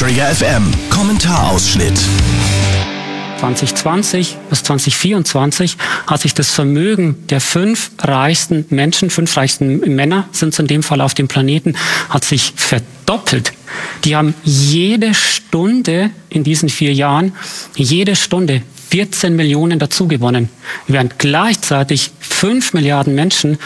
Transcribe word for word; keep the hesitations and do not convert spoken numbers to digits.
Trigger F M Kommentarausschnitt. zwanzig zwanzig bis zwanzig vierundzwanzig hat sich das Vermögen der fünf reichsten Menschen, fünf reichsten Männer sind es in dem Fall auf dem Planeten, hat sich verdoppelt. Die haben jede Stunde in diesen vier Jahren, jede Stunde vierzehn Millionen dazugewonnen, während gleichzeitig fünf Milliarden Menschen